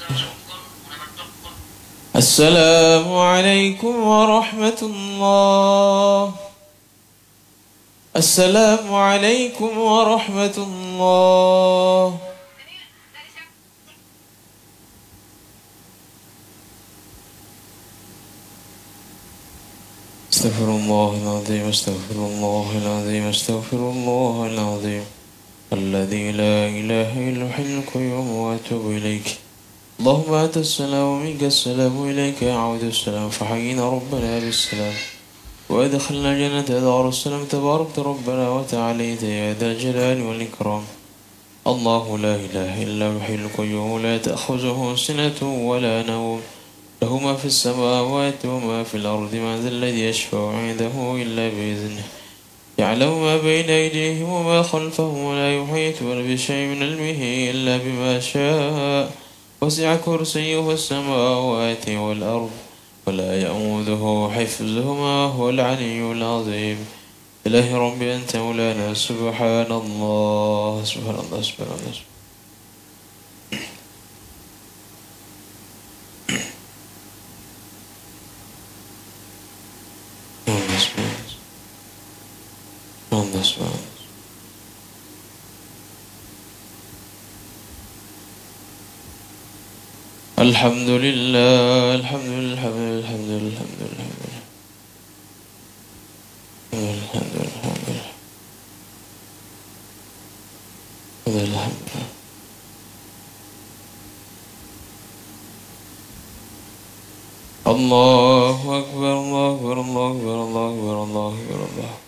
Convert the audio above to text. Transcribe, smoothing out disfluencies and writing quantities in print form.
السلام عليكم ورحمة الله. السلام عليكم ورحمة الله. استغفر الله العظيم، استغفر الله العظيم، استغفر الله العظيم الذي لا إله إلا حي القيوم وأتوب إليك. اللهم أنت السلام ومنك السلام، إليك يعود السلام، فحيينا ربنا بالسلام وأدخلنا الجنة دار السلام. تباركت ربنا وتعاليت يا ذا الجلال والإكرام. الله لا إله إلا هو الحي القيوم لا تأخذه سنة ولا نوم، له ما في السماوات وما في الأرض. من ذا الذي يشفع عنده إلا بإذنه، يعلم ما بين أيديهم وما خلفهم، ولا يحيطون بشيء من علمه إلا بما شاء. وسع كرسيه السماوات والأرض ولا يؤوده حفظهما، هو العلي العظيم. إلهي ربي أنت مولانا. سبحان الله سبحان الله سبحان الله. الحمد لله الحمد لله الحمد لله الحمد لله الحمد لله. الله أكبر الله أكبر الله أكبر الله أكبر الله أكبر الله.